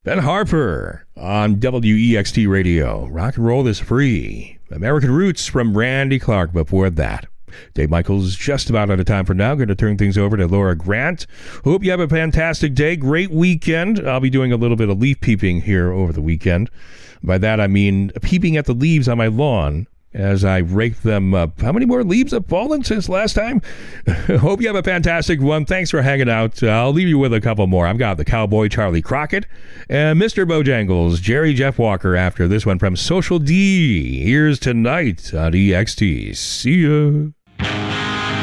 Ben Harper on WEXT Radio. Rock and roll is free. American Roots from Randy Clark before that. Dave Michaels just about out of time for now. Going to turn things over to Laura Grant. Hope you have a fantastic day. Great weekend. I'll be doing a little bit of leaf peeping here over the weekend. By that, I mean peeping at the leaves on my lawn as I rake them up. How many more leaves have fallen since last time? Hope you have a fantastic one. Thanks for hanging out. I'll leave you with a couple more. I've got the Cowboy Charlie Crockett and Mr. Bojangles, Jerry Jeff Walker after this one from Social D. Here's Tonight on EXT. See ya.